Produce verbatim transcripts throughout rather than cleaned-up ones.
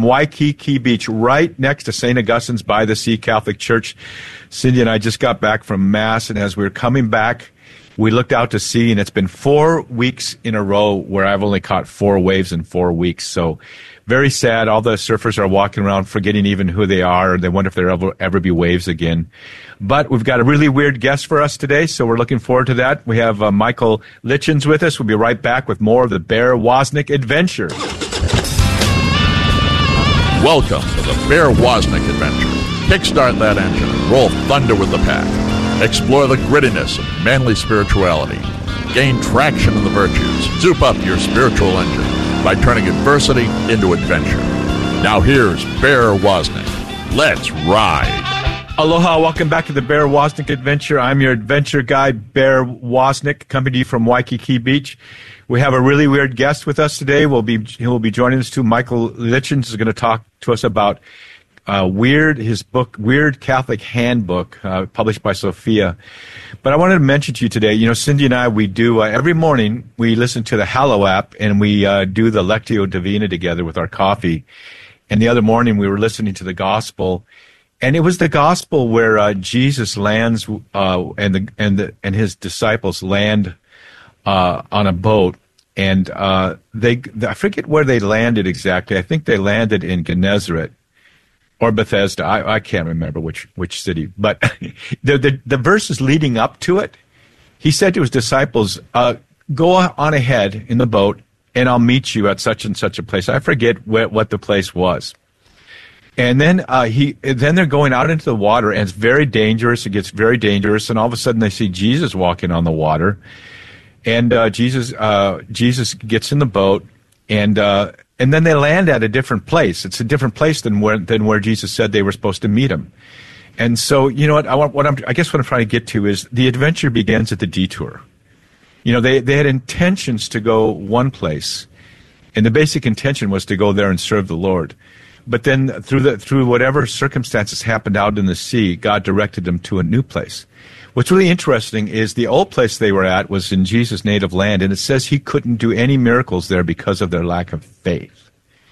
Waikiki Beach, right next to Saint Augustine's by the Sea Catholic Church. Cindy and I just got back from Mass, and as we were coming back, we looked out to sea, and it's been four weeks in a row where I've only caught four waves in four weeks. So very sad. All the surfers are walking around forgetting even who they are. They wonder if there'll ever, ever be waves again. But we've got a really weird guest for us today, so we're looking forward to that. We have uh, Michael Litchens with us. We'll be right back with more of the Bear Wozniak Adventure. Welcome to the Bear Wozniak Adventure. Kickstart that engine and roll thunder with the pack. Explore the grittiness of manly spirituality. Gain traction in the virtues. Zoop up your spiritual engine by turning adversity into adventure. Now here's Bear Wozniak. Let's ride. Aloha, welcome back to the Bear Wozniak Adventure. I'm your adventure guy, Bear Wozniak, coming to you from Waikiki Beach. We have a really weird guest with us today. We'll be, he will be joining us too. Michael Litchens is going to talk to us about Uh, Weird, his book, Weird Catholic Handbook, uh, published by Sophia. But I wanted to mention to you today, you know, Cindy and I, we do, uh, every morning, we listen to the Hallow app, and we uh, do the Lectio Divina together with our coffee. And the other morning, we were listening to the Gospel, and it was the Gospel where uh, Jesus lands, uh, and the and the and his disciples land uh, on a boat, and uh, they, I forget where they landed exactly. I think they landed in Gennesaret. Or Bethesda, I, I can't remember which, which city. But the, the the verses leading up to it, he said to his disciples, uh, go on ahead in the boat, and I'll meet you at such and such a place. I forget where, what the place was. And then uh, he then they're going out into the water, and it's very dangerous. It gets very dangerous, and all of a sudden they see Jesus walking on the water. And uh, Jesus uh, Jesus gets in the boat, and uh, and then they land at a different place. It's a different place than where than where Jesus said they were supposed to meet him. And so, you know what? I want what I'm. I guess what I'm trying to get to is the adventure begins at the detour. You know, they they had intentions to go one place, and the basic intention was to go there and serve the Lord. But then through the through whatever circumstances happened out in the sea, God directed them to a new place. What's really interesting is the old place they were at was in Jesus' native land, and it says he couldn't do any miracles there because of their lack of faith.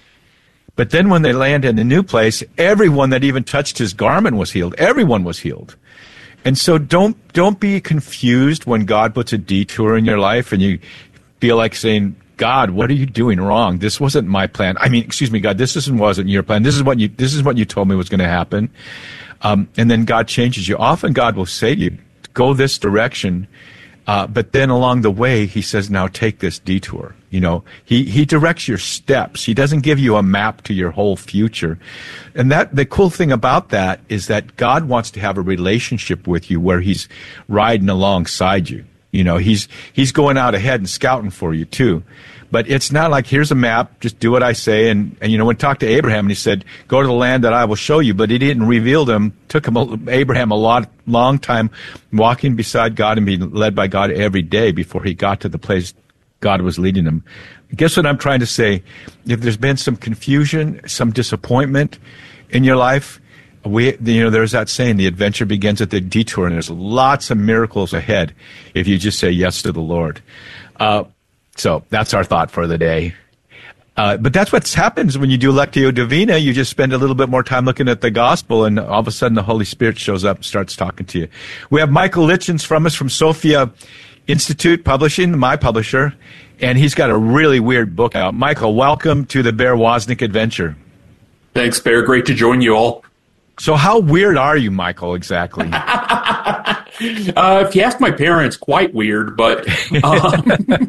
But then when they land in the new place, everyone that even touched his garment was healed. Everyone was healed. And so don't don't be confused when God puts a detour in your life and you feel like saying, God, what are you doing wrong? This wasn't my plan. I mean, excuse me, God, this isn't, wasn't your plan. This is what you this is what you told me was going to happen. Um, and then God changes you. Often God will say to you, go this direction, uh, but then along the way, he says, now take this detour. You know, he, he directs your steps. He doesn't give you a map to your whole future. And that, the cool thing about that is that God wants to have a relationship with you where he's riding alongside you. You know, he's, he's going out ahead and scouting for you too. But it's not like, here's a map, just do what I say. And, and you know, when he talked to Abraham, and he said, go to the land that I will show you. But he didn't reveal them. Took him, Abraham a lot, long time walking beside God and being led by God every day before he got to the place God was leading him. Guess what I'm trying to say? If there's been some confusion, some disappointment in your life, we, you know, there's that saying, the adventure begins at the detour, and there's lots of miracles ahead if you just say yes to the Lord. Uh, So that's our thought for the day. Uh, but that's what happens when you do Lectio Divina. You just spend a little bit more time looking at the gospel, and all of a sudden the Holy Spirit shows up and starts talking to you. We have Michael Litchens from us from Sophia Institute Publishing, my publisher, and he's got a really weird book out. Michael, welcome to the Bear Wozniak Adventure. Thanks, Bear. Great to join you all. So how weird are you, Michael, exactly? uh, if you ask my parents, quite weird, but... Um...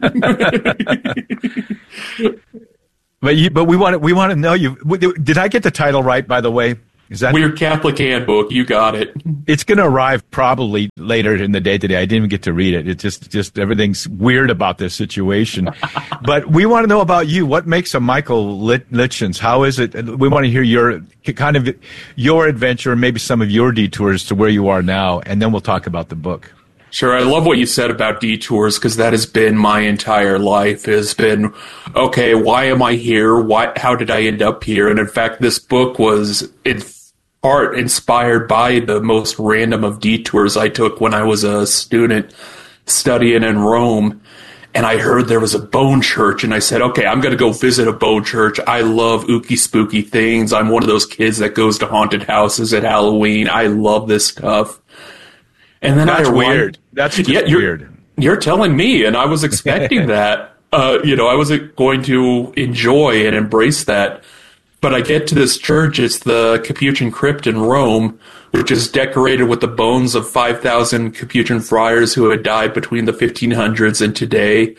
but you, but we want to, we want to know you. Did I get the title right, by the way? Is that Weird Catholic Handbook? You got it. It's going to arrive probably later in the day today. I didn't even get to read it. It's just, just everything's weird about this situation. But we want to know about you. What makes a Michael Litchens? How is it? We want to hear your kind of your adventure, maybe some of your detours to where you are now, and then we'll talk about the book. Sure. I love what you said about detours, because that has been my entire life, has been, okay, why am I here? Why? How did I end up here? And in fact, this book was in part inspired by the most random of detours I took when I was a student studying in Rome. and I heard there was a bone church, and I said, okay, I'm going to go visit a bone church. I love ooky spooky things. I'm one of those kids that goes to haunted houses at Halloween. I love this stuff. And then That's I weird. That's just yeah, you're, weird. You're telling me, and I was expecting that. Uh, you know, I was going to enjoy and embrace that. But I get to this church, it's the Capuchin Crypt in Rome, which is decorated with the bones of five thousand Capuchin friars who had died between the fifteen hundreds and today.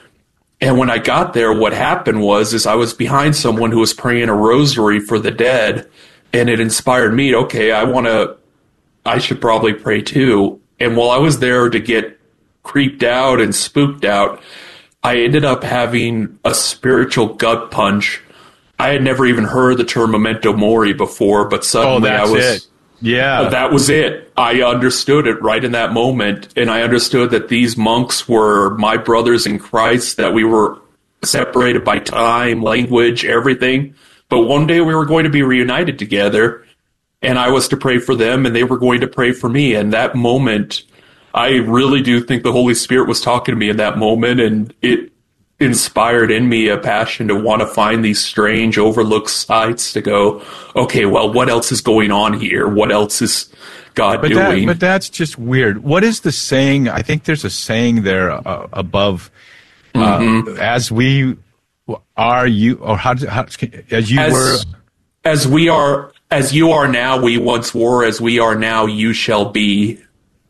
And when I got there, what happened was is I was behind someone who was praying a rosary for the dead, and it inspired me, okay, I want to, I should probably pray too. And while I was there to get creeped out and spooked out, I ended up having a spiritual gut punch. I had never even heard the term memento mori before, but suddenly oh, that's I was... it. Yeah. That was it. I understood it right in that moment, and I understood that these monks were my brothers in Christ, that we were separated by time, language, everything, but one day we were going to be reunited together, and I was to pray for them, and they were going to pray for me, and that moment, I really do think the Holy Spirit was talking to me in that moment, and it inspired in me a passion to want to find these strange overlooked sites to go, okay, well, what else is going on here? What else is God but doing? That, but that's just weird. What is the saying? I think there's a saying there uh, above, uh, mm-hmm. as we are you, or how, how as you as, were. As we are, as you are now, we once were, as we are now, you shall be.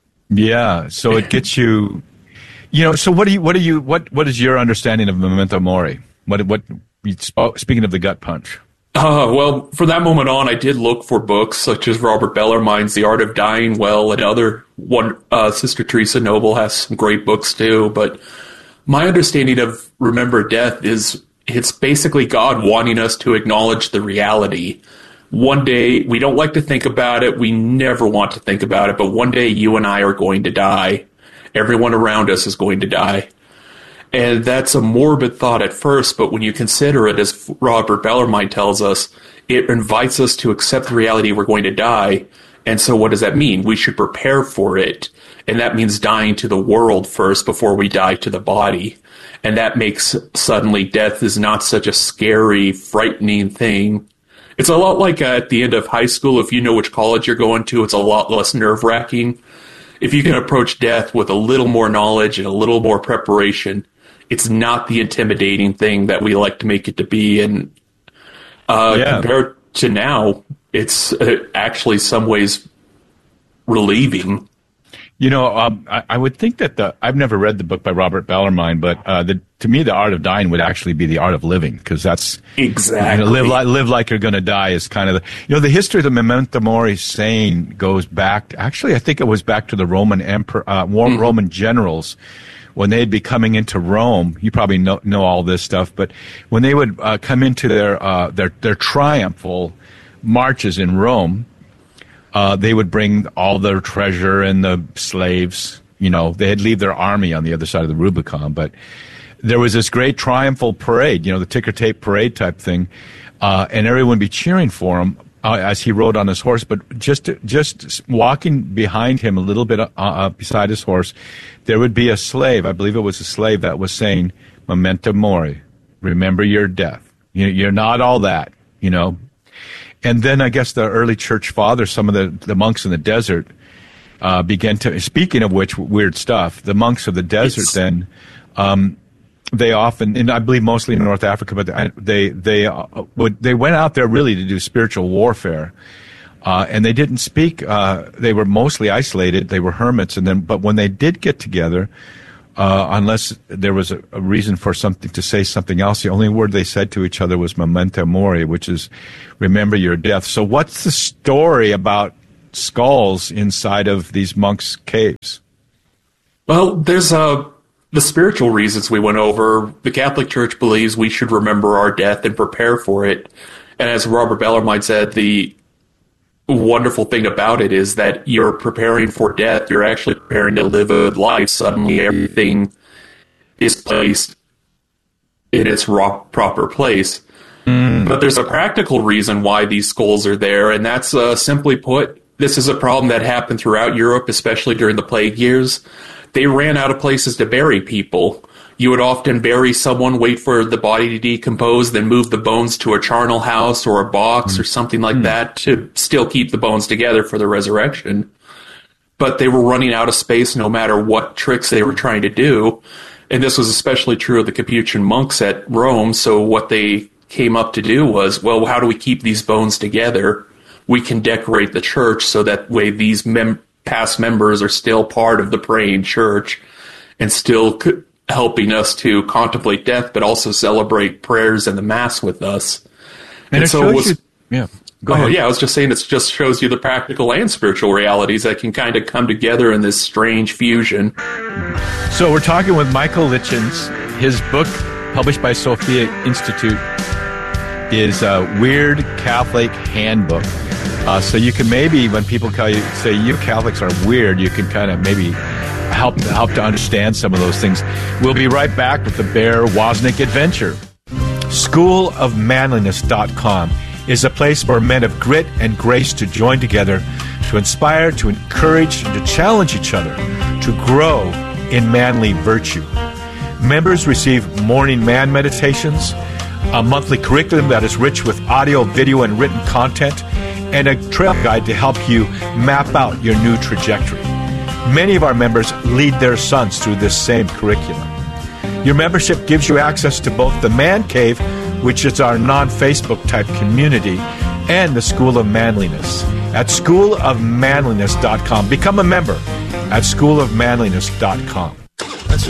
Yeah, so it gets you... You know, so what do you, what do you, what, what is your understanding of memento mori? What, what, speaking of the gut punch? Uh, well, from that moment on, I did look for books such as Robert Bellarmine's The Art of Dying Well, and other one, uh, Sister Teresa Noble has some great books too, but my understanding of Remember Death is it's basically God wanting us to acknowledge the reality. One day, we don't like to think about it, we never want to think about it, but one day you and I are going to die. Everyone around us is going to die. And that's a morbid thought at first, but when you consider it, as Robert Bellarmine tells us, it invites us to accept the reality we're going to die. And so what does that mean? We should prepare for it. And that means dying to the world first before we die to the body. And that makes suddenly death is not such a scary, frightening thing. It's a lot like uh, at the end of high school, if you know which college you're going to, it's a lot less nerve-wracking. If you can approach death with a little more knowledge and a little more preparation, it's not the intimidating thing that we like to make it to be. And uh, yeah. compared to now, it's uh, actually some ways relieving. You know, um, I, I would think that the I've never read the book by Robert Bellarmine, but uh, the, to me, the art of dying would actually be the art of living, because that's exactly you know, live like live like you're going to die is kind of the you know the history of the memento mori saying goes back. To, actually, I think it was back to the Roman emperor, uh, mm-hmm. Roman generals when they'd be coming into Rome. You probably know know all this stuff, but when they would uh, come into their uh, their their triumphal marches in Rome. Uh, they would bring all their treasure and the slaves. You know, they'd leave their army on the other side of the Rubicon. But there was this great triumphal parade, you know, the ticker tape parade type thing, uh, and everyone would be cheering for him uh, as he rode on his horse. But just just walking behind him a little bit uh, uh, beside his horse, there would be a slave. I believe it was a slave that was saying, "Memento mori, remember your death. You, you're not all that, you know." And then I guess the early church fathers, some of the, the monks in the desert, uh, began to, speaking of which, weird stuff, the monks of the desert it's, then, um, they often, and I believe mostly in North Africa, but they, they, uh, would, they went out there really to do spiritual warfare. Uh, and they didn't speak, uh, they were mostly isolated, they were hermits, and then, but when they did get together, Uh, unless there was a, a reason for something to say something else, the only word they said to each other was memento mori, which is remember your death. So what's the story about skulls inside of these monks' caves? Well, there's uh, the spiritual reasons we went over. The Catholic Church believes we should remember our death and prepare for it. And as Robert Bellarmine said, the wonderful thing about it is that you're preparing for death. You're actually preparing to live a life. Suddenly everything is placed in its raw, proper place. Mm. But there's a practical reason why these skulls are there, and that's uh, simply put, this is a problem that happened throughout Europe, especially during the plague years. They ran out of places to bury people. You would often bury someone, wait for the body to decompose, then move the bones to a charnel house or a box mm. or something like mm. that to still keep the bones together for the resurrection. But they were running out of space no matter what tricks they were trying to do. And this was especially true of the Capuchin monks at Rome. So what they came up to do was, well, how do we keep these bones together? We can decorate the church so that way these mem- past members are still part of the praying church and still c- helping us to contemplate death, but also celebrate prayers and the Mass with us. And, and it so shows it was, you, yeah. Go oh, ahead. yeah, I was just saying it just shows you the practical and spiritual realities that can kind of come together in this strange fusion. So we're talking with Michael Litchens. His book, published by Sophia Institute, is a Weird Catholic Handbook. Uh, so you can maybe, when people call you, say you Catholics are weird, you can kind of maybe help, help to understand some of those things. We'll be right back with the Bear Wozniak Adventure. school of manliness dot com is a place for men of grit and grace to join together, to inspire, to encourage, and to challenge each other to grow in manly virtue. Members receive morning man meditations, a monthly curriculum that is rich with audio, video, and written content, and a trail guide to help you map out your new trajectory. Many of our members lead their sons through this same curriculum. Your membership gives you access to both the Man Cave, which is our non-Facebook type community, and the School of Manliness at school of manliness dot com. Become a member at school of manliness dot com. That's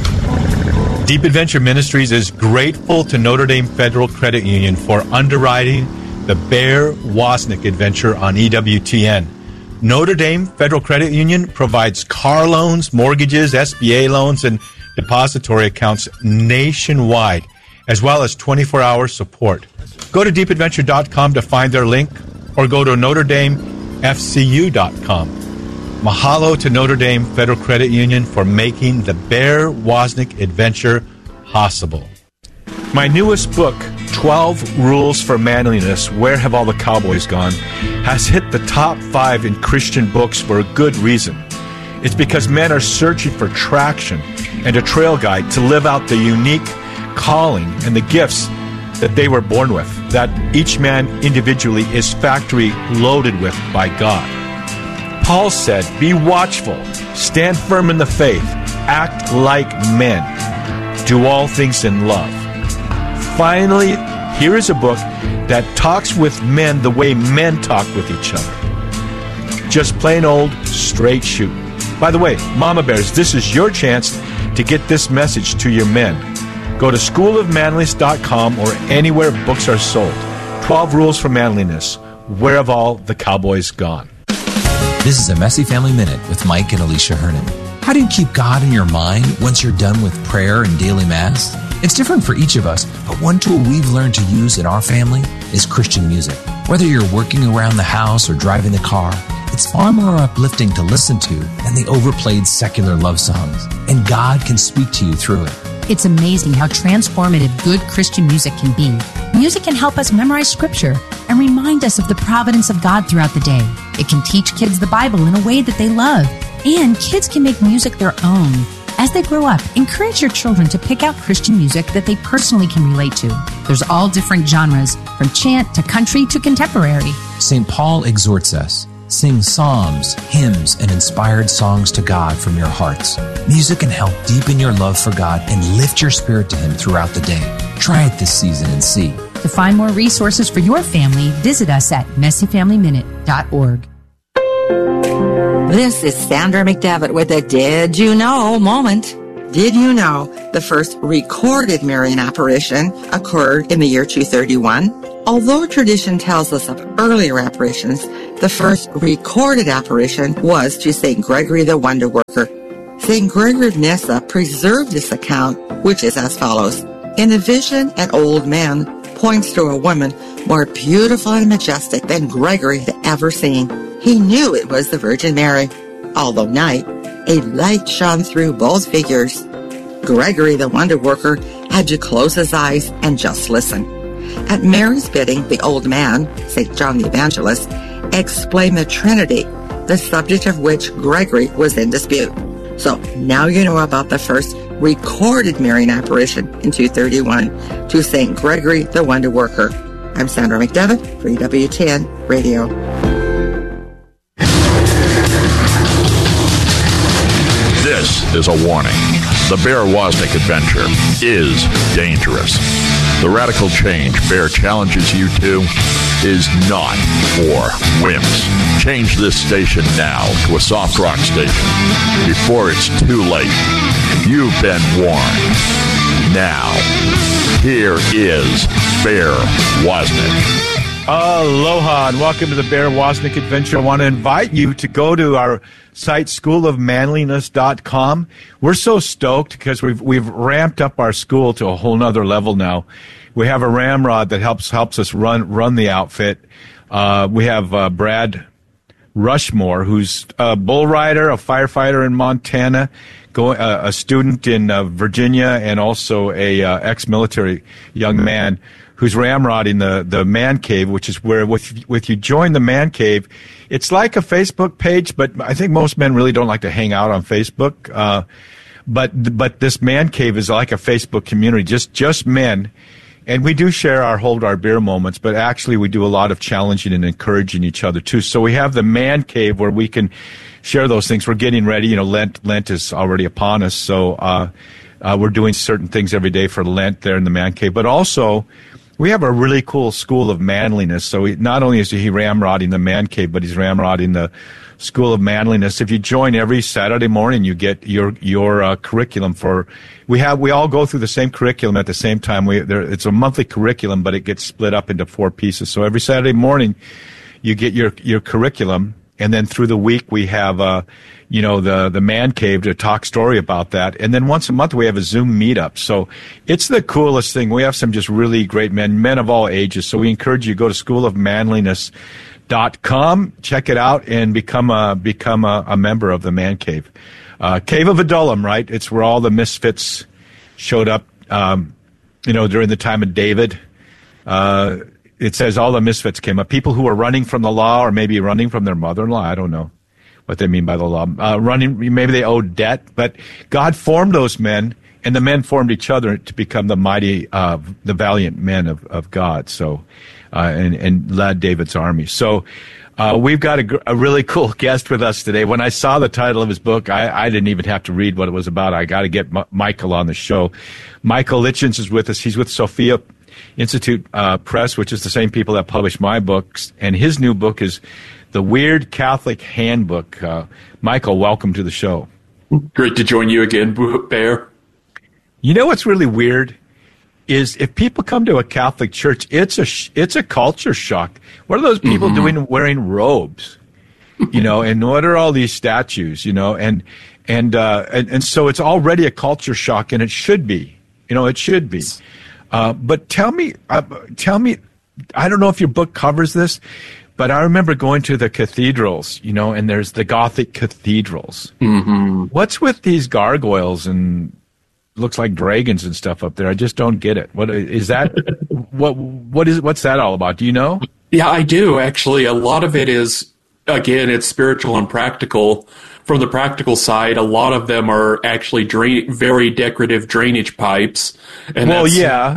right. Deep Adventure Ministries is grateful to Notre Dame Federal Credit Union for underwriting the Bear Wozniak Adventure on E W T N. Notre Dame Federal Credit Union provides car loans, mortgages, S B A loans, and depository accounts nationwide, as well as twenty-four hour support. Go to deep adventure dot com to find their link, or go to notre dame f c u dot com. Mahalo to Notre Dame Federal Credit Union for making the Bear Wozniak Adventure possible. My newest book, twelve Rules for Manliness, Where Have All the Cowboys Gone?, has hit the top five in Christian books for a good reason. It's because men are searching for traction and a trail guide to live out the unique calling and the gifts that they were born with, that each man individually is factory loaded with by God. Paul said, be watchful, stand firm in the faith, act like men, do all things in love. Finally, here is a book that talks with men the way men talk with each other. Just plain old straight shoot. By the way, Mama Bears, this is your chance to get this message to your men. Go to school of manliness dot com or anywhere books are sold. twelve Rules for Manliness. Where have all the cowboys gone? This is a Messy Family Minute with Mike and Alicia Hernan. How do you keep God in your mind once you're done with prayer and daily Mass? It's different for each of us, but one tool we've learned to use in our family is Christian music. Whether you're working around the house or driving the car, it's far more uplifting to listen to than the overplayed secular love songs, and God can speak to you through it. It's amazing how transformative good Christian music can be. Music can help us memorize Scripture and remind us of the providence of God throughout the day. It can teach kids the Bible in a way that they love, and kids can make music their own. As they grow up, encourage your children to pick out Christian music that they personally can relate to. There's all different genres, from chant to country to contemporary. Saint Paul exhorts us, sing psalms, hymns, and inspired songs to God from your hearts. Music can help deepen your love for God and lift your spirit to Him throughout the day. Try it this season and see. To find more resources for your family, visit us at messy family minute dot org. This is Sandra McDevitt with a Did You Know moment. Did you know the first recorded Marian apparition occurred in the year two thirty-one? Although tradition tells us of earlier apparitions, the first recorded apparition was to Saint Gregory the Wonder Worker. Saint Gregory of Nyssa preserved this account, which is as follows. In a vision, an old man points to a woman more beautiful and majestic than Gregory had ever seen. He knew it was the Virgin Mary. Although night, a light shone through both figures. Gregory the Wonder Worker had to close his eyes and just listen. At Mary's bidding, the old man, Saint John the Evangelist, explained the Trinity, the subject of which Gregory was in dispute. So now you know about the first recorded Marian apparition in two thirty-one to Saint Gregory the Wonder Worker. I'm Sandra McDevitt for E W ten Radio. This is a warning. The Bear Wozniak adventure is dangerous. The radical change Bear challenges you to is not for wimps. Change this station now to a soft rock station before it's too late. You've been warned. Now, here is Bear Wozniak. Aloha and welcome to the Bear Wozniak Adventure. I want to invite you to go to our site, school of manliness dot com. We're so stoked because we've we've ramped up our school to a whole nother level now. We have a ramrod that helps helps us run run the outfit. Uh, we have uh, Brad Rushmore, who's a bull rider, a firefighter in Montana, go, uh, a student in uh, Virginia, and also a uh, ex-military young man who's ramrodding the, the man cave, which is where with with you join the man cave, it's like a Facebook page, but I think most men really don't like to hang out on Facebook. Uh, but but this man cave is like a Facebook community, just just men. And we do share our hold our beer moments, but actually we do a lot of challenging and encouraging each other too. So we have the man cave where we can share those things. We're getting ready. You know, Lent Lent is already upon us, so uh, uh, we're doing certain things every day for Lent there in the man cave. But also, we have a really cool school of manliness. So he, not only is he ramrodding the man cave, but he's ramrodding the School of Manliness. If you join every Saturday morning, you get your your uh, curriculum for. We have we all go through the same curriculum at the same time. We there, it's a monthly curriculum, but it gets split up into four pieces. So every Saturday morning, you get your your curriculum, and then through the week we have uh, you know the the man cave to talk story about that, and then once a month we have a Zoom meetup. So it's the coolest thing. We have some just really great men, men of all ages. So we encourage you to go to School of Manliness. Dot com. Check it out and become a become a, a member of the Man Cave. Uh, Cave of Adullam, right? It's where all the misfits showed up. Um, you know, during the time of David. Uh, it says all the misfits came up. People who were running from the law, or maybe running from their mother-in-law. I don't know what they mean by the law. Uh, running, maybe they owed debt, but God formed those men, and the men formed each other to become the mighty, uh, the valiant men of, of God. So. Uh, and, and led David's army. So uh, we've got a, a really cool guest with us today. When I saw the title of his book, I, I didn't even have to read what it was about. I got to get M- Michael on the show. Michael Litchens is with us. He's with Sophia Institute uh, Press, which is the same people that published my books. And his new book is The Weird Catholic Handbook. Uh, Michael, welcome to the show. Great to join you again, Bear. You know what's really weird? Is if people come to a Catholic church, it's a sh- it's a culture shock. What are those people mm-hmm. doing wearing robes? You know, and what are all these statues? You know, and and uh, and and so it's already a culture shock, and it should be. You know, it should be. Uh, but tell me, uh, tell me, I don't know if your book covers this, but I remember going to the cathedrals. You know, and there's the Gothic cathedrals. Mm-hmm. What's with these gargoyles and looks like dragons and stuff up there? I just don't get it. What is that? what what is what's that all about? Do you know? Yeah, I do actually. A lot of it is, again, it's spiritual and practical. From the practical side, a lot of them are actually drain, very decorative drainage pipes. And well, yeah.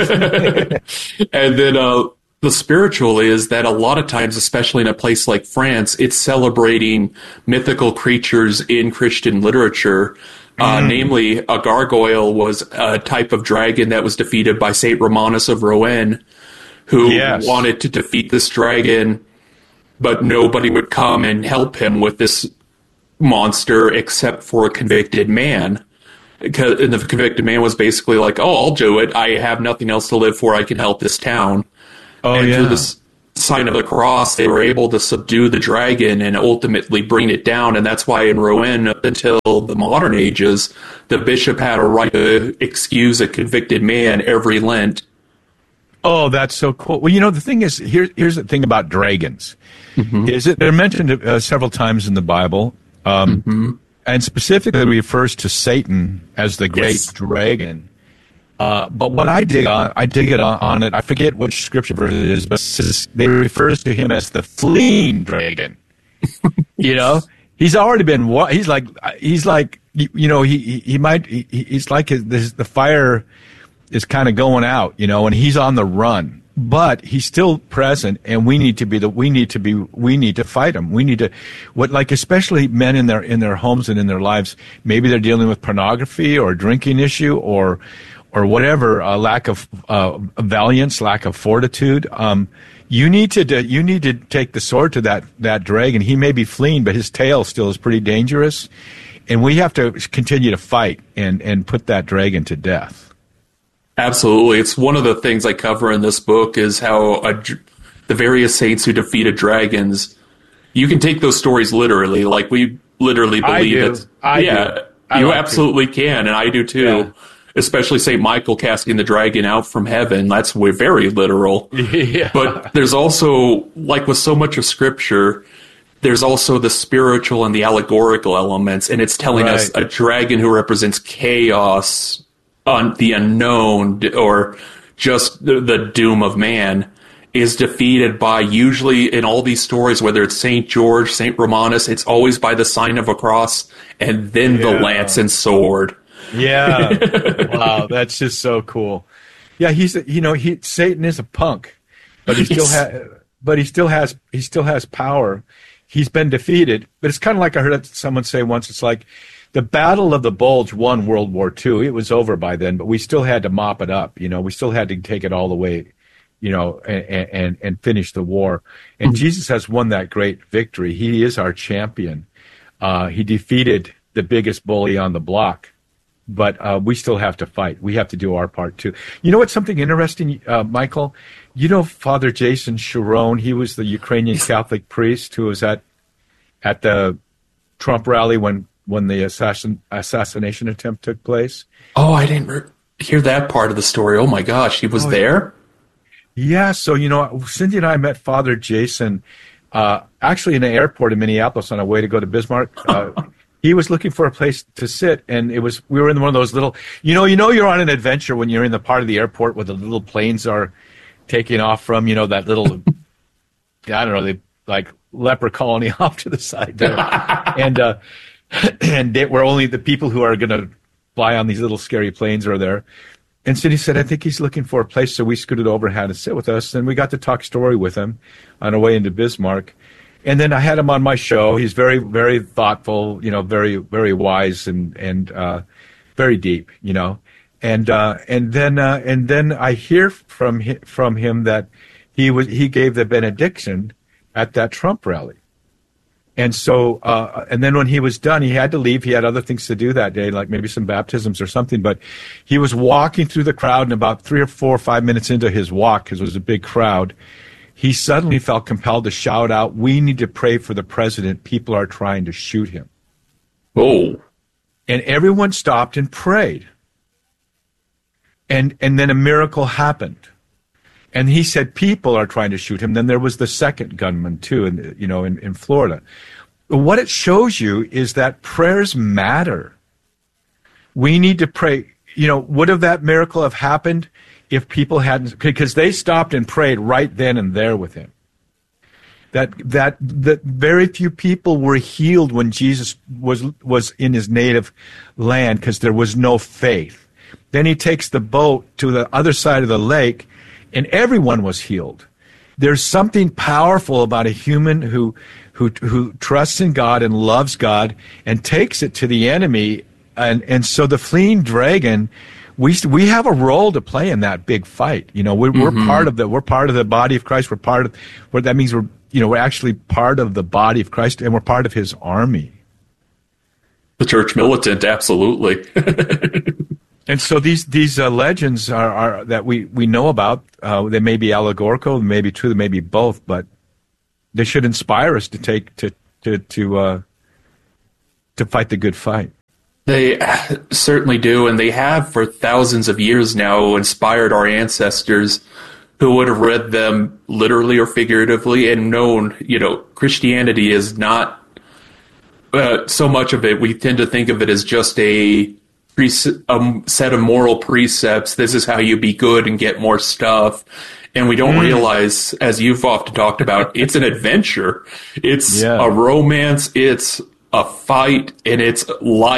But and then uh, the spiritual is that a lot of times, especially in a place like France, it's celebrating mythical creatures in Christian literature. Uh, mm. Namely, a gargoyle was a type of dragon that was defeated by Saint Romanus of Rouen, who yes. wanted to defeat this dragon, but nobody would come and help him with this monster except for a convicted man. And the convicted man was basically like, oh, I'll do it. I have nothing else to live for. I can help this town. Oh, and yeah. through this sign of the cross, they were able to subdue the dragon and ultimately bring it down. And that's why in Rouen, up until the modern ages, the bishop had a right to excuse a convicted man every Lent. Oh, that's so cool. Well, you know, the thing is, here, here's the thing about dragons. Mm-hmm. Is it, they're mentioned uh, several times in the Bible, um, mm-hmm. and specifically refers to Satan as the great yes. dragon. Uh, but what I dig on, I dig it on, on it. I forget which scripture verse it is, but they refers to him as the fleeing dragon. You know, he's already been. He's like he's like you, you know, he, he, he might, he, he's like his, this, the fire is kind of going out, you know, and he's on the run. But he's still present, and we need to be the we need to be we need to fight him. We need to, what like especially men in their in their homes and in their lives. Maybe they're dealing with pornography or a drinking issue or or whatever, a lack of uh, valiance, lack of fortitude. Um, you need to you need to take the sword to that that dragon. He may be fleeing, but his tail still is pretty dangerous, and we have to continue to fight and and put that dragon to death. Absolutely. It's one of the things I cover in this book is how a, the various saints who defeated dragons, you can take those stories literally. Like, we literally believe it. I yeah, do. I you like absolutely to. can, and I do too. Yeah. Especially Saint Michael casting the dragon out from heaven. That's very literal. Yeah. But there's also, like with so much of Scripture, there's also the spiritual and the allegorical elements, and it's telling right. us a dragon who represents chaos, on the unknown, or just the, the doom of man, is defeated by, usually in all these stories, whether it's Saint George, Saint Romanus, it's always by the sign of a cross and then yeah. the lance and sword. Yeah. Wow, that's just so cool. Yeah, he's you know he Satan is a punk, but he still has but he still has he still has power. He's been defeated, but it's kind of like I heard someone say once. It's like, the Battle of the Bulge won World War Two. It was over by then, but we still had to mop it up. You know, we still had to take it all the way, you know, and and, and finish the war. And mm-hmm. Jesus has won that great victory. He is our champion. Uh, he defeated the biggest bully on the block, but uh, we still have to fight. We have to do our part too. You know what's something interesting, uh, Michael? You know Father Jason Sharon. He was the Ukrainian Catholic priest who was at at the Trump rally when. when the assassin, assassination attempt took place. Oh, I didn't re- hear that part of the story. Oh, my gosh, he was oh, there? Yeah, so, you know, Cindy and I met Father Jason uh, actually in the airport in Minneapolis on our way to go to Bismarck. Uh, he was looking for a place to sit, and it was we were in one of those little, you know, you know you're on an adventure when you're in the part of the airport where the little planes are taking off from, you know, that little, I don't know, they like leper colony off to the side there. and, uh, and they, we're only the people who are going to fly on these little scary planes are there. And Cindy said, I think he's looking for a place. So we scooted over and had him sit with us. And we got to talk story with him on our way into Bismarck. And then I had him on my show. He's very, very thoughtful, you know, very, very wise and, and, uh, very deep, you know. And, uh, and then, uh, and then I hear from him, from him that he was, he gave the benediction at that Trump rally. And so, uh, and then when he was done, he had to leave. He had other things to do that day, like maybe some baptisms or something. But he was walking through the crowd, and about three or four or five minutes into his walk, because it was a big crowd, he suddenly felt compelled to shout out, "We need to pray for the president. People are trying to shoot him." Oh. And everyone stopped and prayed. And, and then a miracle happened. And he said people are trying to shoot him. Then there was the second gunman, too, in, you know, in, in Florida. What it shows you is that prayers matter. We need to pray. You know, would have that miracle have happened if people hadn't, because they stopped and prayed right then and there with him. That that that very few people were healed when Jesus was was in his native land because there was no faith. Then he takes the boat to the other side of the lake, and everyone was healed. There's something powerful about a human who who who trusts in God and loves God and takes it to the enemy. And and so the fleeing dragon, we we have a role to play in that big fight. You know, we're, mm-hmm. we're part of the we're part of the body of Christ. We're part of what that means. We're you know we're actually part of the body of Christ, and we're part of His army. The church militant, absolutely. And so these these uh, legends are, are that we, we know about. Uh, they may be allegorical, they may be true, they may be both, but they should inspire us to take to to to uh, to fight the good fight. They certainly do, and they have for thousands of years now inspired our ancestors who would have read them literally or figuratively and known, you know, Christianity is not uh, so much of it. We tend to think of it as just a a set of moral precepts. This is how you be good and get more stuff. And we don't mm. realize, as you've often talked about, it's an adventure. It's yeah. a romance. It's a fight, and it's life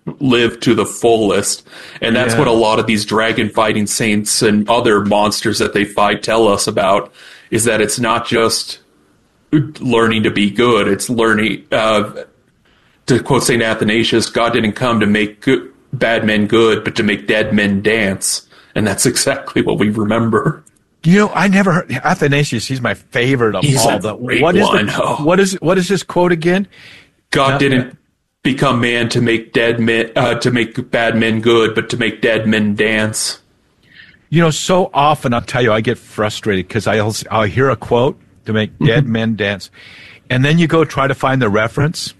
live to the fullest. And that's Yeah. what a lot of these dragon fighting saints and other monsters that they fight tell us about, is that it's not just learning to be good. It's learning, uh, to quote Saint Athanasius, God didn't come to make good, bad men good, but to make dead men dance. And that's exactly what we remember. You know, I never heard Athanasius. He's my favorite of He's all. a The, great what is one. the, Oh. what is what is this quote again? God No, didn't become man to make dead men, uh, to make bad men good, but to make dead men dance. You know, so often I'll tell you, I get frustrated because I'll I'll hear a quote to make dead men dance, and then you go try to find the reference,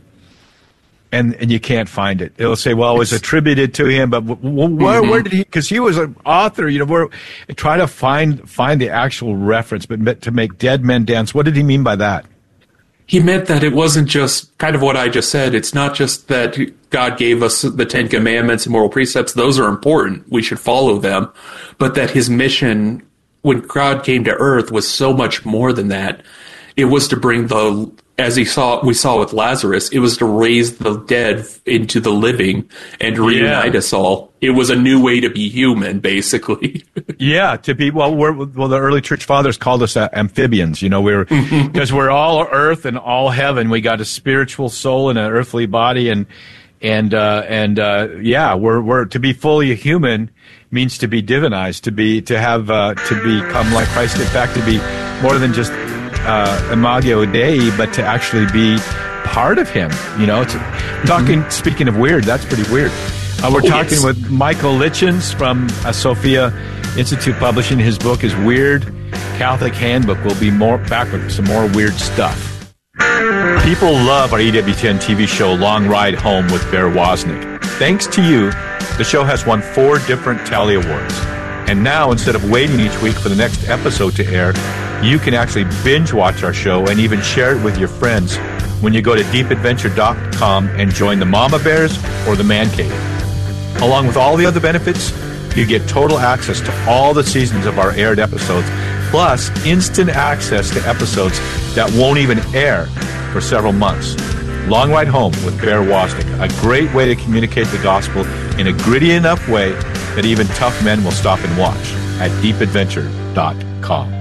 and and you can't find it. It'll say, well, it was attributed to him, but w- w- where, where did he? Because he was an author, you know. Where try to find find the actual reference, but to make dead men dance. What did he mean by that? He meant that it wasn't just kind of what I just said. It's not just that God gave us the Ten Commandments and moral precepts. Those are important. We should follow them. But that his mission, when God came to earth, was so much more than that. It was to bring the, as he saw, we saw with Lazarus, it was to raise the dead into the living and reunite Yeah. us all. It was a new way to be human, basically. Yeah, to be well. We're, well, the early church fathers called us uh, amphibians. You know, we're because we're all earth and all heaven. We got a spiritual soul and an earthly body, and and uh, and uh, yeah, we're we're to be fully human means to be divinized, to be to have uh, to become like Christ. In fact, to be more than just uh, imago Dei, but to actually be part of Him. You know, it's, talking. Speaking of weird, that's pretty weird. Uh, we're Oh, talking yes. with Michael Litchens from uh, Sophia Institute Publishing. His book is Weird Catholic Handbook. We'll be more back with some more weird stuff. People love our E W ten T V show Long Ride Home with Bear Wozniak. Thanks to you, the show has won four different Tally Awards. And now, instead of waiting each week for the next episode to air, you can actually binge watch our show and even share it with your friends when you go to deep adventure dot com and join the Mama Bears or the Man Cave. Along with all the other benefits, you get total access to all the seasons of our aired episodes, plus instant access to episodes that won't even air for several months. Long Ride Home with Bear Wozniak, a great way to communicate the gospel in a gritty enough way that even tough men will stop and watch at deep adventure dot com.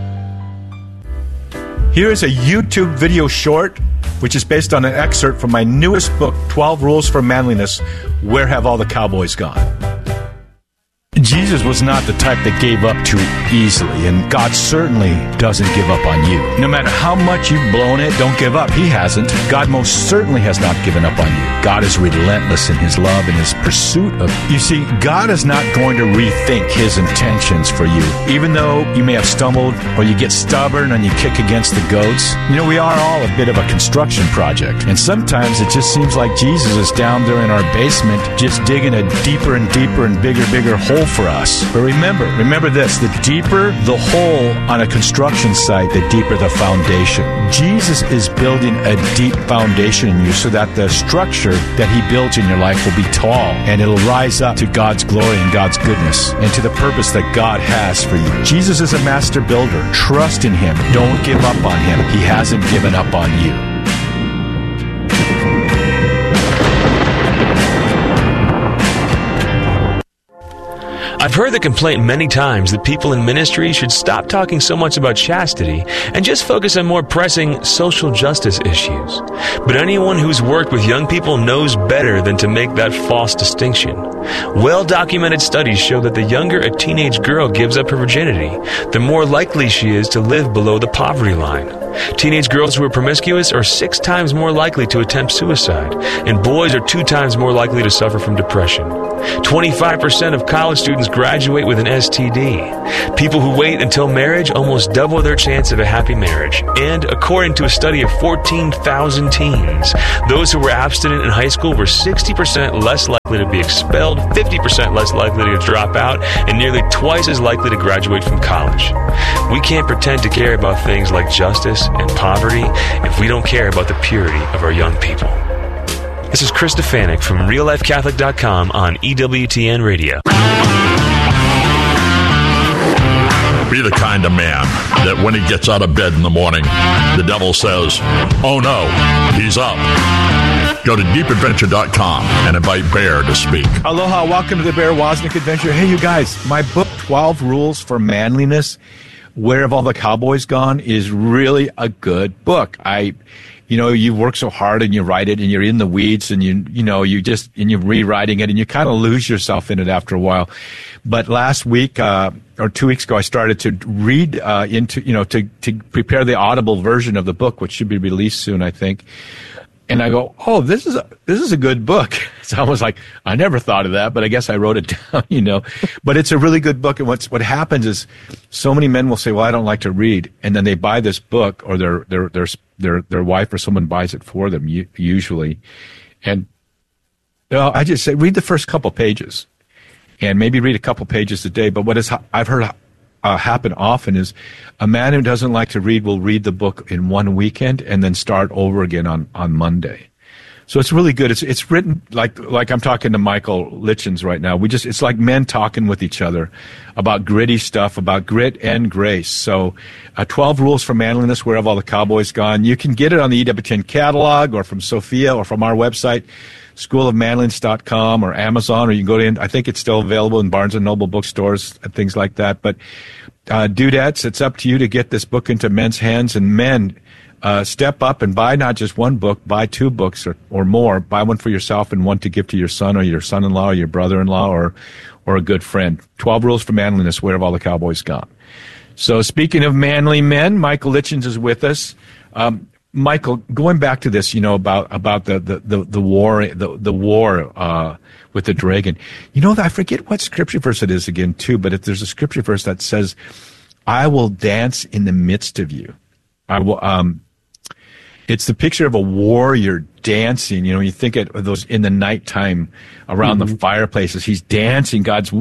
Here is a YouTube video short, which is based on an excerpt from my newest book, twelve Rules for Manliness, Where Have All the Cowboys Gone? Jesus was not the type that gave up too easily, and God certainly doesn't give up on you. No matter how much you've blown it, don't give up. He hasn't. God most certainly has not given up on you. God is relentless in His love and His pursuit of you. You see, God is not going to rethink His intentions for you. Even though you may have stumbled or you get stubborn and you kick against the goats, you know, we are all a bit of a construction project. And sometimes it just seems like Jesus is down there in our basement just digging a deeper and deeper and bigger, bigger hole for us. But remember, remember this, the deeper the hole on a construction site, the deeper the foundation. Jesus is building a deep foundation in you so that the structure that He builds in your life will be tall and it'll rise up to God's glory and God's goodness and to the purpose that God has for you. Jesus is a master builder. Trust in Him. Don't give up on Him. He hasn't given up on you. I've heard the complaint many times that people in ministry should stop talking so much about chastity and just focus on more pressing social justice issues. But anyone who's worked with young people knows better than to make that false distinction. Well-documented studies show that the younger a teenage girl gives up her virginity, the more likely she is to live below the poverty line. Teenage girls who are promiscuous are six times more likely to attempt suicide, and boys are two times more likely to suffer from depression. twenty-five percent of college students graduate with an S T D. People who wait until marriage almost double their chance of a happy marriage. And according to a study of fourteen thousand teens, those who were abstinent in high school were sixty percent less likely to be expelled, fifty percent less likely to drop out, and nearly twice as likely to graduate from college. We can't pretend to care about things like justice and poverty if we don't care about the purity of our young people. This is Chris Stefanik from real life catholic dot com on E W T N Radio. Be the kind of man that when he gets out of bed in the morning, the devil says, "Oh no, he's up." Go to deep adventure dot com and invite Bear to speak. Aloha, welcome to the Bear Wozniak Adventure. Hey, you guys, my book, twelve Rules for Manliness, Where Have All the Cowboys Gone, is really a good book. I, you know, you work so hard and you write it and you're in the weeds and you, you know, you just, and you're rewriting it and you kind of lose yourself in it after a while. But last week, uh, or two weeks ago, I started to read, uh, into, you know, to, to prepare the Audible version of the book, which should be released soon, I think. And I go, oh, this is a, this is a good book. So I was like, I never thought of that, but I guess I wrote it down, you know. But it's a really good book. And what's, what happens is so many men will say, well, I don't like to read. And then they buy this book, or their, their, their, their, their wife or someone buys it for them, usually. And you know, I just say, read the first couple pages and maybe read a couple pages a day. But what is, I've heard Uh, happen often is a man who doesn't like to read will read the book in one weekend and then start over again on, on Monday. So it's really good. It's it's written like like I'm talking to Michael Litchens right now. We just it's like men talking with each other about gritty stuff, about grit and grace. So uh, twelve Rules for Manliness, Where Have All the Cowboys Gone? You can get it on the E W ten catalog or from Sophia or from our website, school of manliness dot com, or Amazon, or you can go to, I think it's still available in Barnes and Noble bookstores and things like that. But uh, dudettes, it's up to you to get this book into men's hands. And men, uh, step up and buy not just one book, buy two books or, or more. Buy one for yourself and one to give to your son or your son-in-law or your brother-in-law or, or a good friend. twelve Rules for Manliness, Where Have All the Cowboys Gone? So speaking of manly men, Michael Litchens is with us. Um, Michael, going back to this, you know, about, about the, the, the, the war, the, the war, uh, with the dragon, you know, I forget what scripture verse it is again, too, but if there's a scripture verse that says, I will dance in the midst of you. I will, um, it's the picture of a warrior dancing. You know, you think of those in the nighttime around mm-hmm. the fireplaces. He's dancing. God's,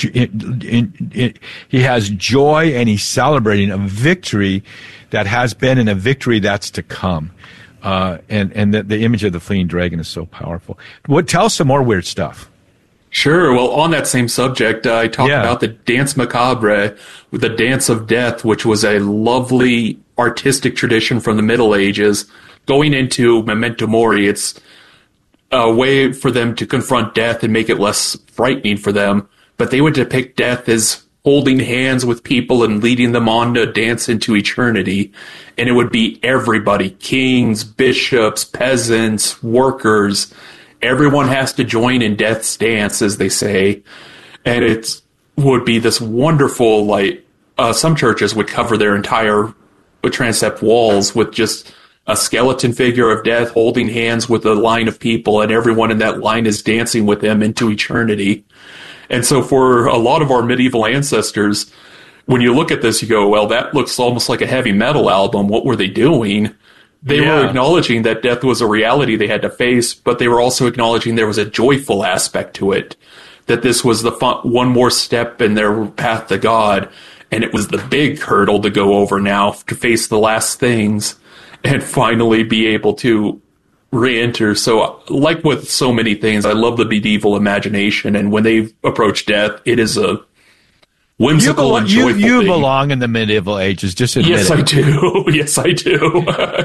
in, in, in, he has joy and he's celebrating a victory that has been and a victory that's to come. Uh, and, and the, the image of the fleeing dragon is so powerful. What, tell us some more weird stuff. Sure. Well, on that same subject, uh, I talked Yeah. about the Dance Macabre, with the Dance of Death, which was a lovely artistic tradition from the Middle Ages. Going into Memento Mori, it's a way for them to confront death and make it less frightening for them. But they would depict death as holding hands with people and leading them on to dance into eternity. And it would be everybody, kings, bishops, peasants, workers. Everyone has to join in death's dance, as they say. And it would be this wonderful, like, uh, some churches would cover their entire transept walls with just a skeleton figure of death holding hands with a line of people, and everyone in that line is dancing with them into eternity. And so for a lot of our medieval ancestors, when you look at this, you go, well, that looks almost like a heavy metal album. What were they doing? They yeah. were acknowledging that death was a reality they had to face, but they were also acknowledging there was a joyful aspect to it, that this was the fun, one more step in their path to God, and it was the big hurdle to go over now, to face the last things and finally be able to re-enter. So, like with so many things, I love the medieval imagination, and when they approach death, it is a whimsical you belong, and joyful You, you thing. belong in the medieval ages, just admit yes, it. I do. Yes, I do.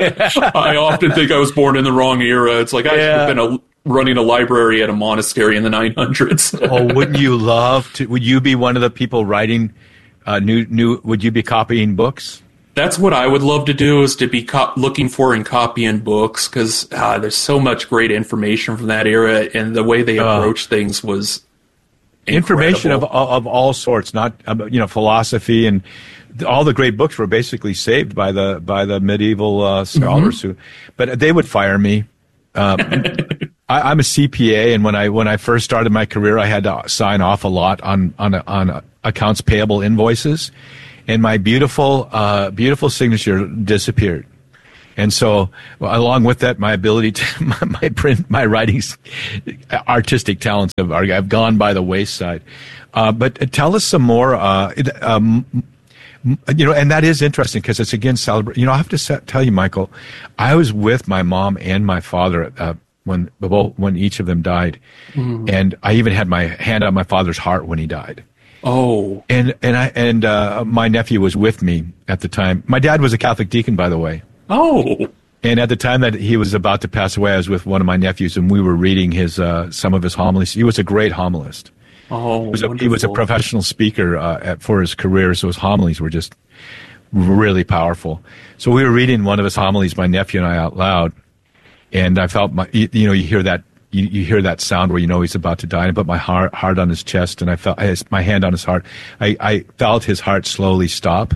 I often think I was born in the wrong era. It's like I Yeah. should have been a, running a library at a monastery in the nine hundreds. Oh, wouldn't you love to? Would you be one of the people writing uh, new, new, would you be copying books? That's what I would love to do, is to be co- looking for and copying books, because uh, there's so much great information from that era, and the way they Uh, approached things was Information of, incredible. of all sorts, not, uh, you know, philosophy, and all the great books were basically saved by the, by the medieval uh, scholars Mm-hmm. who, but they would fire me. Um, I, I'm a C P A, and when I, when I first started my career, I had to sign off a lot on, on, a, on a, accounts payable invoices. And my beautiful, uh, beautiful signature disappeared. And so, well, along with that, my ability to, my, my print, my writing's artistic talents have, are, have gone by the wayside. Uh, but tell us some more, uh, um, you know, and that is interesting because it's again celebrate. You know, I have to sa- tell you, Michael, I was with my mom and my father, uh, when, well, when each of them died. Mm. And I even had my hand on my father's heart when he died. Oh, and and I and uh, my nephew was with me at the time. My dad was a Catholic deacon, by the way. Oh, And at the time that he was about to pass away, I was with one of my nephews, and we were reading his uh, some of his homilies. He was a great homilist. Oh, he was a, he was a professional speaker uh, at, for his career, so his homilies were just really powerful. So we were reading one of his homilies, my nephew and I, out loud, and I felt my, you, you know, you hear that, you, you hear that sound where you know he's about to die. And I put my heart, heart on his chest, and I felt his, my hand on his heart. I, I felt his heart slowly stop,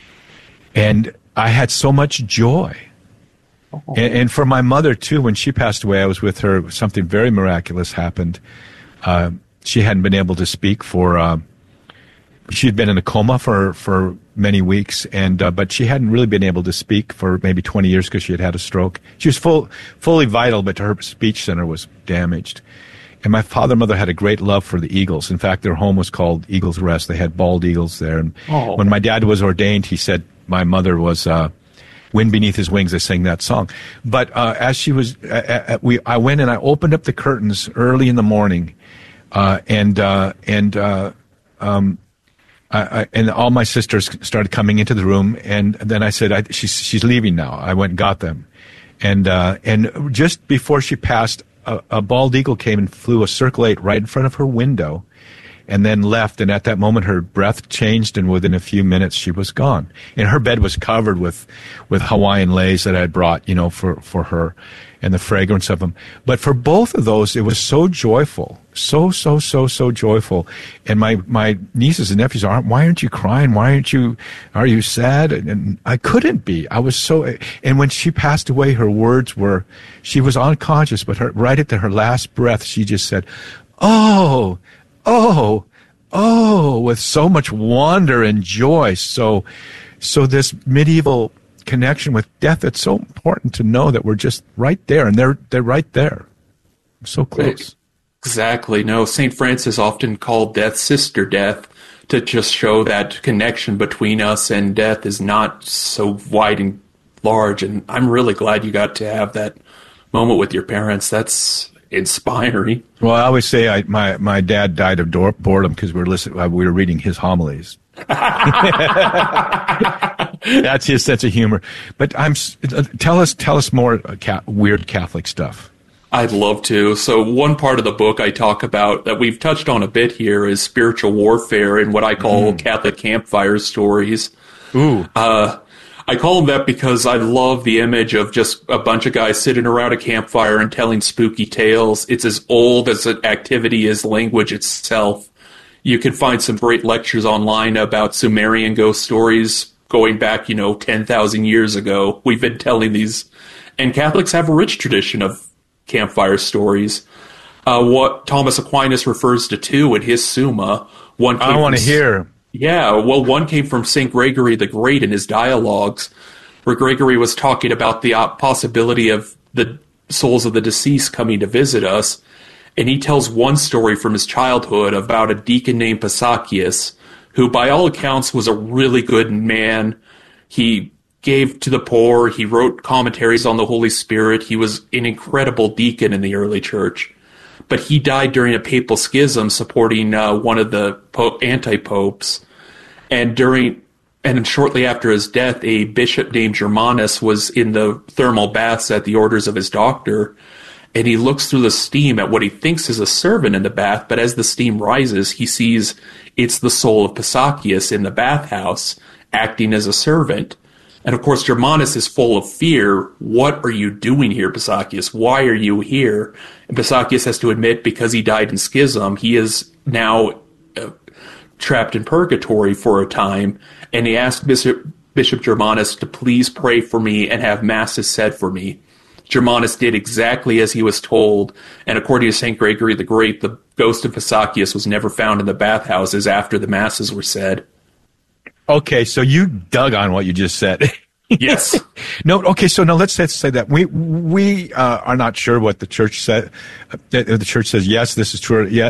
and I had so much joy. Oh. And, and for my mother too, when she passed away, I was with her. Something very miraculous happened. Uh, she hadn't been able to speak for. Uh, she had been in a coma for for many weeks, and uh, but she hadn't really been able to speak for maybe twenty years because she had had a stroke. She was full, fully vital, but her speech center was damaged. And my father and mother had a great love for the eagles. In fact, their home was called Eagles Rest. They had bald eagles there. And oh. when my dad was ordained, he said my mother was uh, "Wind Beneath His Wings." They sang that song. But uh, as she was, uh, uh, we I went and I opened up the curtains early in the morning, uh, and uh, and uh, um. I, I, and all my sisters started coming into the room, and then I said, I, she's, she's leaving now. I went and got them. And, uh, and just before she passed, a, a bald eagle came and flew a circle eight right in front of her window and then left. And at that moment, her breath changed, and within a few minutes, she was gone. And her bed was covered with, with Hawaiian leis that I had brought, you know, for, for her, and the fragrance of them. But for both of those, it was so joyful. So, so, so, so joyful. And my, my nieces and nephews are, why aren't you crying? Why aren't you, are you sad? And, and I couldn't be. I was so, and when she passed away, her words were, she was unconscious, but her, right at the, her last breath, she just said, oh, oh, oh, with so much wonder and joy. So, so this medieval connection with death, it's so important to know that we're just right there, and they're, they're right there. So close. Exactly. No, Saint Francis often called death sister death to just show that connection between us and death is not so wide and large. And I'm really glad you got to have that moment with your parents. That's inspiring. Well, I always say I, my, my dad died of boredom because we were listening, we were reading his homilies. That's his sense of humor. But I'm, tell us, tell us more uh, weird Catholic stuff. I'd love to. So one part of the book I talk about that we've touched on a bit here is spiritual warfare and what I call mm. Catholic campfire stories. Ooh. Uh, I call them that because I love the image of just a bunch of guys sitting around a campfire and telling spooky tales. It's as old as an activity as language itself. You can find some great lectures online about Sumerian ghost stories going back, you know, ten thousand years ago. We've been telling these, and Catholics have a rich tradition of campfire stories. Uh, what Thomas Aquinas refers to two in his Summa. One came I want to hear. Yeah, well, one came from Saint Gregory the Great in his dialogues, where Gregory was talking about the possibility of the souls of the deceased coming to visit us. And he tells one story from his childhood about a deacon named Pasakias, who by all accounts was a really good man. He gave to the poor. He wrote commentaries on the Holy Spirit. He was an incredible deacon in the early church. But he died during a papal schism supporting uh, one of the po- anti-popes. And during and shortly after his death, a bishop named Germanus was in the thermal baths at the orders of his doctor. And he looks through the steam at what he thinks is a servant in the bath, but as the steam rises, he sees it's the soul of Pasakias in the bathhouse, acting as a servant. And of course, Germanus is full of fear. What are you doing here, Pasakias? Why are you here? And Pasakias has to admit, because he died in schism, he is now uh, trapped in purgatory for a time. And he asked Bishop, Bishop Germanus to please pray for me and have masses said for me. Germanus did exactly as he was told, and according to Saint Gregory the Great, the ghost of Pasakias was never found in the bathhouses after the masses were said. Okay, so you dug on what you just said. Yes. No. Okay. So now let's, let's say that we we uh, are not sure what the church said. Uh, the church says yes, this is true. Yeah,